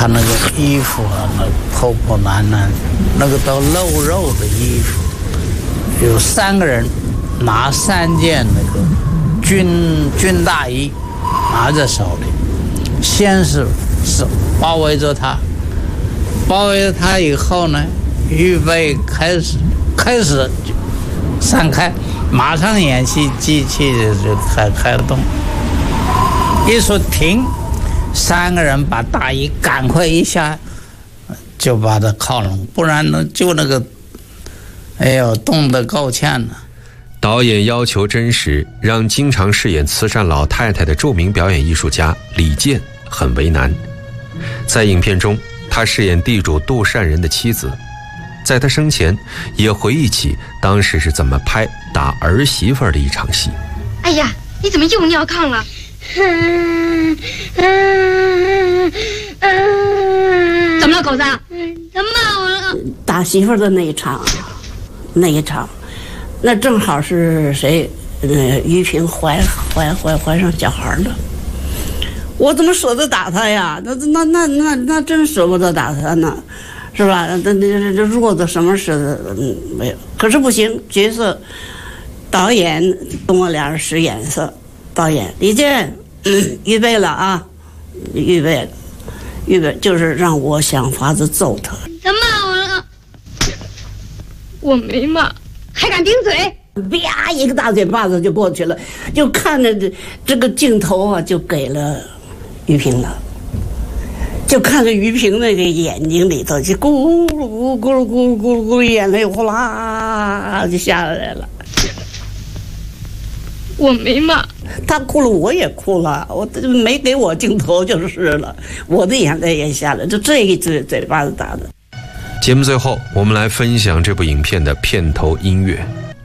他那个衣服啊，那破破烂烂，那个都露肉的衣服，有3个人拿3件那个军大衣拿在手里，先是包围着他，包围着他以后呢，预备开始散开，马上演戏机器就开动，一说停，3个人把大衣赶快一下就把他靠拢，不然呢就那个哎呦冻得够呛了。 导演要求真实，让经常饰演慈善老太太的著名表演艺术家李健很为难。在影片中，他饰演地主杜善人的妻子，在他生前也回忆起当时是怎么拍打儿媳妇的一场戏。 哎呀，你怎么又尿炕了？怎么了，狗子？他骂我了。 打媳妇的那一场，那正好是谁？于萍怀上小孩了。我怎么舍得打他呀？那真舍不得打他呢，是吧？那弱的什么似的，没有。可是不行，角色导演跟我俩人使眼色。导演李健，预备了啊，预备，就是让我想法子揍他。 他骂我了，我没骂，还敢顶嘴？ 啪，一个大嘴巴子就过去了，就看着这个镜头啊，就给了于萍了，就看着于萍那个眼睛里头就咕噜咕噜咕噜咕噜咕噜，眼泪呼啦就下来了。 我没骂， 他哭了，我也哭了，我没给我镜头就是了，我的眼泪也下来，就这一嘴巴子打的。 节目最后，我们来分享这部影片的片头音乐。